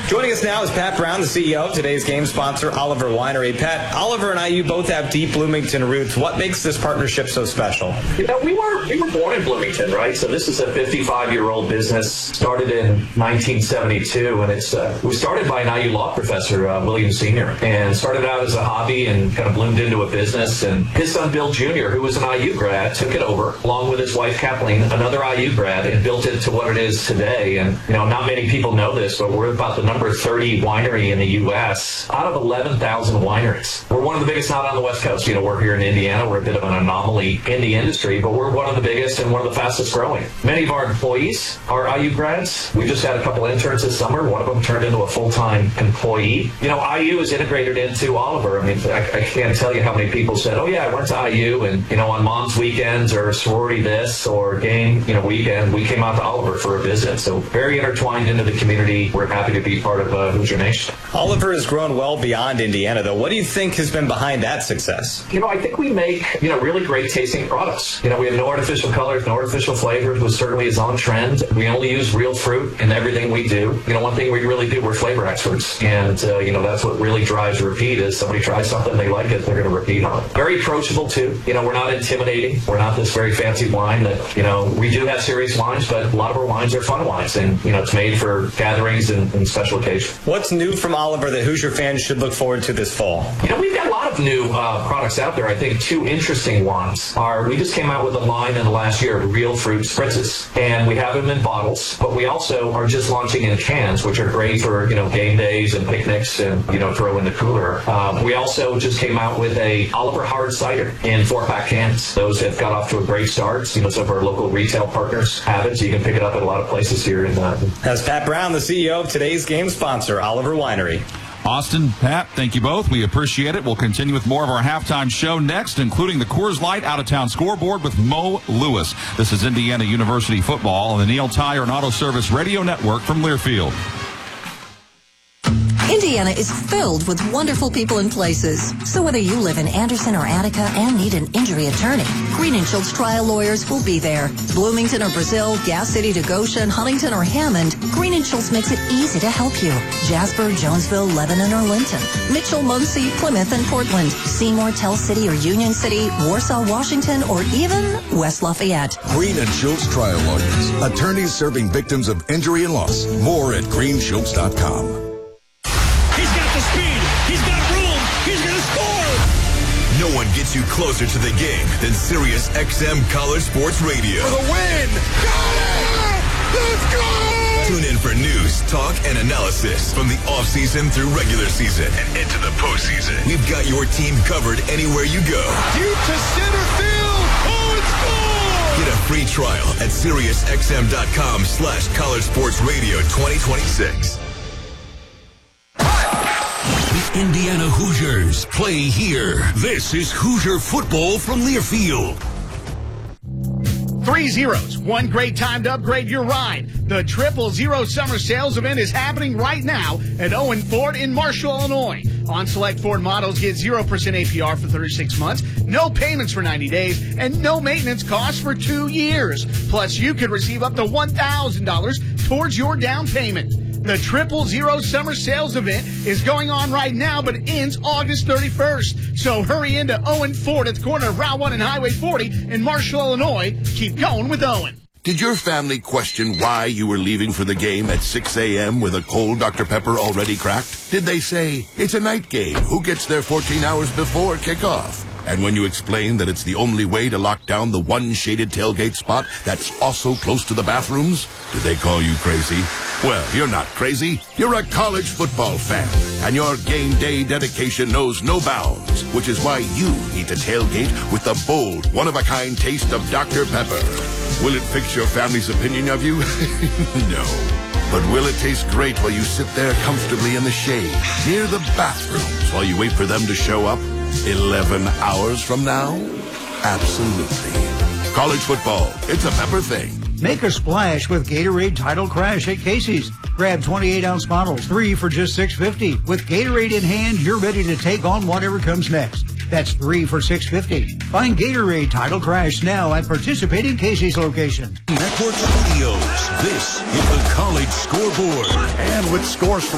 Joining us now is Pat Brown, the CEO of today's game sponsor, Oliver Winery. Pat, Oliver and IU both have deep Bloomington roots. What makes this partnership so special? You know, we were born in Bloomington, right? So this is a 55-year-old business, started in 1972, and it's we started by an IU law professor, William Sr., and started out as a hobby and kind of bloomed into a business. And his son, Bill Jr., who was an IU grad, took it over, along with his wife, Kathleen, another IU grad, and built it to what it is today. And, you know, not many people know this, but we're about the number 30 winery in the U.S. out of 11,000 wineries. We're one of the biggest not on the West Coast. You know, we're here in Indiana. We're a bit of an anomaly in the industry, but we're one of the biggest and one of the fastest growing. Many of our employees are IU grads. We just had a couple interns this summer. One of them turned into a full-time employee. You know, IU is integrated into Oliver. I mean, I can't tell you how many people said, oh, yeah, I went to IU, and, you know, on mom's weekends or sorority this or game, you know, weekend, we came out to Oliver for a visit. So very intertwined into the community. We're happy to be part of Hoosier Nation. Oliver has grown well beyond Indiana, though. What do you think has been behind that success? You know, I think we make, you know, really great tasting products. You know, we have no artificial colors, no artificial flavors, which certainly is on trend. We only use real fruit in everything we do. You know, one thing we really do, we're flavor experts. And, you know, that's what really drives repeat is somebody tries something, they like it, they're going to repeat on it. Very approachable, too. You know, we're not intimidating. We're not this very fancy wine that, you know, we do have serious wines, but a lot of our wines are fun wines. And, you know, it's made for gatherings and special occasions. What's new from Oliver that Hoosier fans should look forward to this fall? You know, we've got a lot of new products out there. I think two interesting ones are we just came out with a line in the last year of real fruit spritzes, and we have them in bottles, but we also are just launching in cans, which are great for, you know, game days and picnics and, you know, throw in the cooler. We also just came out with a Oliver hard cider in 4-pack cans. Those have got off to a great start. You know, some of our local retail partners have it, so you can pick it up at a lot of places here in That's Pat Brown, the CEO of today's game sponsor, Oliver Winery. Austin, Pat, thank you both. We appreciate it. We'll continue with more of our halftime show next, including the Coors Light Out-of-Town Scoreboard with Mo Lewis. This is Indiana University football on the Neil Tire and Auto Service Radio Network from Learfield. Indiana is filled with wonderful people and places. So whether you live in Anderson or Attica and need an injury attorney, Green & Schultz trial lawyers will be there. Bloomington or Brazil, Gas City to Goshen, Huntington or Hammond, Green & Schultz makes it easy to help you. Jasper, Jonesville, Lebanon or Linton, Mitchell, Muncie, Plymouth and Portland, Seymour, Tell City or Union City, Warsaw, Washington or even West Lafayette. Green & Schultz trial lawyers, attorneys serving victims of injury and loss. More at greenschultz.com. No one gets you closer to the game than Sirius XM College Sports Radio. For the win! Got it! Let's go! Tune in for news, talk, and analysis from the offseason through regular season and into the postseason. We've got your team covered anywhere you go. Deep to center field! Oh, it's gone! Get a free trial at SiriusXM.com/College Sports Radio 2026. Indiana Hoosiers play here. This is Hoosier football from Learfield. 3 zeros. One great time to upgrade your ride. The 000 Summer Sales Event is happening right now at Owen Ford in Marshall, Illinois. On select Ford models, get 0% APR for 36 months, no payments for 90 days, and no maintenance costs for 2 years. Plus, you could receive up to $1,000 towards your down payment. The 000 Summer Sales Event is going on right now, but ends August 31st. So hurry into Owen Ford at the corner of Route 1 and Highway 40 in Marshall, Illinois. Keep going with Owen. Did your family question why you were leaving for the game at 6 a.m. with a cold Dr. Pepper already cracked? Did they say, it's a night game, who gets there 14 hours before kickoff? And when you explain that it's the only way to lock down the one shaded tailgate spot that's also close to the bathrooms, did they call you crazy? Well, you're not crazy. You're a college football fan, and your game day dedication knows no bounds, which is why you need to tailgate with the bold, one-of-a-kind taste of Dr. Pepper. Will it fix your family's opinion of you? No. But will it taste great while you sit there comfortably in the shade, near the bathrooms, while you wait for them to show up 11 hours from now? Absolutely. College football, it's a Pepper thing. Make a splash with Gatorade Tidal Crash at Casey's. Grab 28-ounce bottles, 3 for just $6.50. With Gatorade in hand, you're ready to take on whatever comes next. That's 3 for $6.50. Find Gatorade Tidal Crash now at participating Casey's location. Network Studios. This is the College Scoreboard. And with scores from